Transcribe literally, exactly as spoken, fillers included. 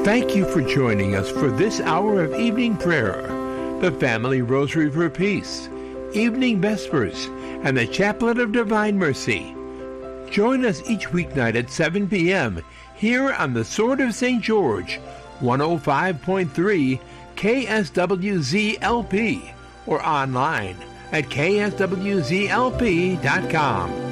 Thank you for joining us for this hour of evening prayer, the Family Rosary for Peace, Evening Vespers, and the Chaplet of Divine Mercy. Join us each weeknight at seven p.m. here on the Sword of Saint George, one oh five point three K S W Z L P, or online at K S W Z L P dot com.